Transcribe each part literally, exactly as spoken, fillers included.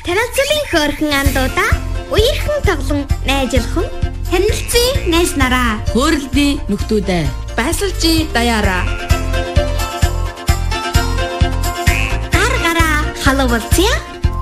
Танилцуулын хөөрхөн андуудаа үерхэн тоглон найжлах нь танилцын найз нараа. Хөөрөлдний нөхдүүдээ байсалжи даяараа. Гар гараа халуулцъя.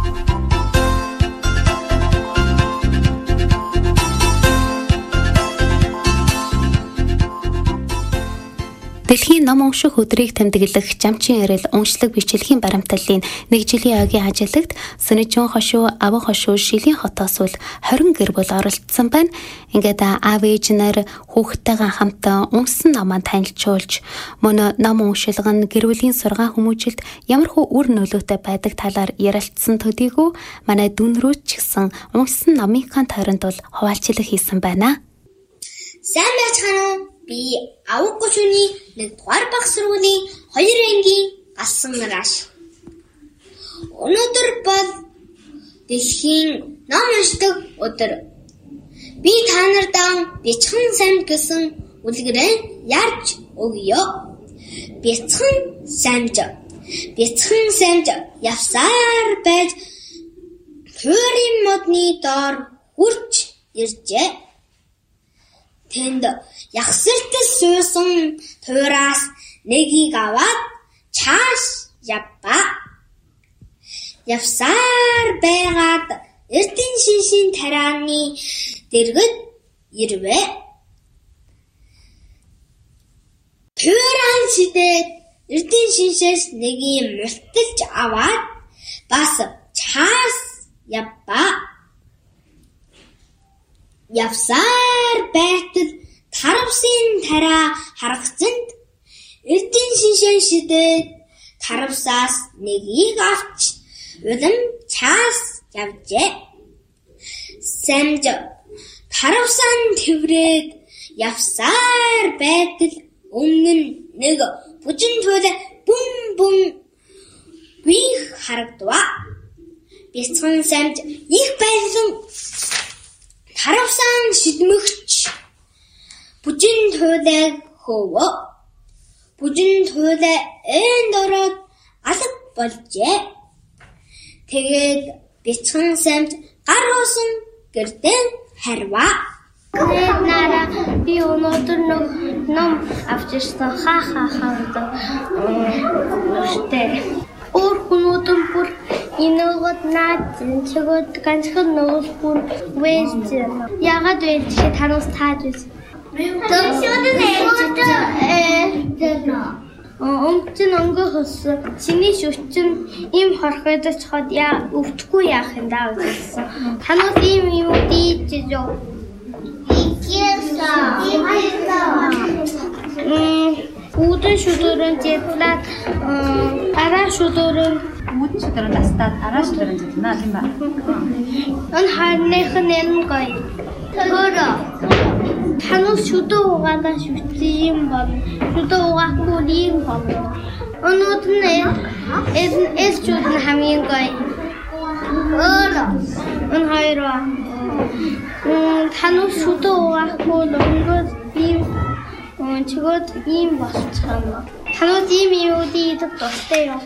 Дэлхийн ном унших өдрийг тэмдэглэх Жамчин ярил уншлаг бичлэгийн баримтлалын нэг жилийн ойгийн ажиллагт Сэнэжүн хошуу, Аван хошуу, Шилийн хотоос үл хорин гэр бүл оролцсон байна. Ингээд аав ээж нар хүүхдтэйгээ хамтаа унсан номоо танилцуулж, мөн ном уншилга нь гэр бүлийн сургаан хүмүүжилд ямар хөө үр нөлөөтэй байдаг талаар ярилцсан төдийгүй манай дүүн рүү ч гэсэн унсан номынхаа тойронд бол хуваалцлага хийсэн байна. Сайн байцгаана уу? Би Аван хошууны нэгдүгээр багш сургуулийн хоёр ангийн галсан нараш. Өнөөдөр бол дэлхийн ном уншдаг өдөр. Би та нарт бяцхан самд гэсэн үлгэрээ ярьж өгье. Бяцхан самд. Бяцхан самд явсаар байж хөрийн модны доор хурч иржээ. Тэнд ягсэртэл суусан туйраас нэгийг аваад чааш явба. Явсаар байгаад эрдэн шиншин тарааны дэргэд ирвэ. Туйрaan шидээд эрдэн шиншээс нэгийг мулталж аваад бас чааш явба. Явсаар байтал таравсын тараа харагцанд эрдэн шиншэн шидээд таравсаас нэгийг авч улам чаас явжээ. Самж таравсан тэврээд явсаар байтал өмнө нь нэг бүжин туйлаа бүм бүм бих харагдва. Бяцхан самж их байлан таравсан шидмэгч бүжин туйлаг хөвөө. Бүжин туйлаа энд ороод алга болжээ. Тэгээд бяцхан самж гар хоосон гэрдээ харва. Нара би өнөөдөр нэг ном авч ирсэн ха ха ха гэдэг нүштэй. Өөр хүмүүдэн бүр иногод наад чигод ганцхан ногоос бүр вэст ягаад вэ чи танаас тааж байсан. Төвшөдөн ээ Өмчн өнгөхөс чиний шүчин им хорхойдож хад яа өвтөхгүй яах юм даа гэсэн. Танаас ийм юм дийж ёо. Икеса. Мм үүдэн шүдөрөн зэтлээд араа шүдөрөн үүдэн шүдөрөн тастаад араа шүдөрөн зэтлэнаа тийм ба. Он харных нэн гой. Төрөө. Танаас шүдөө угаадаа шүтсэн юм байна. Шүдөө угаахгүй юм байна. Өнөөдөр эс эс шүдэн хамгийн гой. Өрөө. Он хайраа. Мм танаас шүдөө угаахгүй өнгөс юм чигод ийм болчихно. Танаас ийм юу дийдэг тустай юу?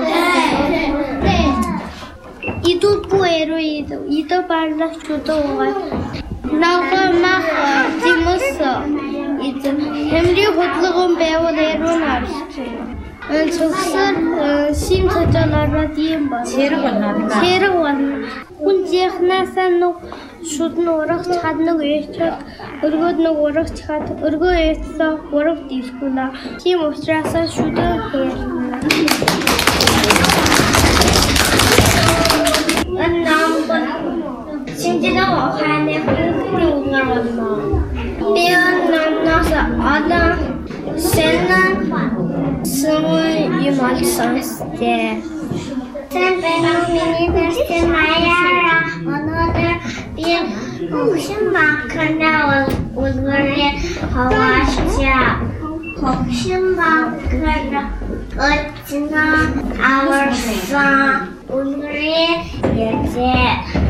Идут буэро идо идо барлах чудоога. Нагамах тимос идо хэмри хөдлөгөн байвал эрүүн харчихна. Өнцгсэр сим цаалаараа тийм ба. Хэрэг болно тийм ба. Хэрэг болно. Хүн жихнасаа нүг шүдэн урагч хад нэг ээчүүд өргөд нэг урагч хад өргөө ээцлээ ураг дийсгүнэ. Тийм учраас шүдэн хэрнэ. Анамбар синжинаа хааны хүүхдийн угаар болно. Биан намнаас ада сэнэн сэмэн юм алсанстэй. Сэн бэнэн миний бэртэн маяра өнөөдөр би хөгшин банкнаа үлгэрээ хаваачаа. Хөгшин банкнаа өчнө аварсан үлгэрээ яжээ.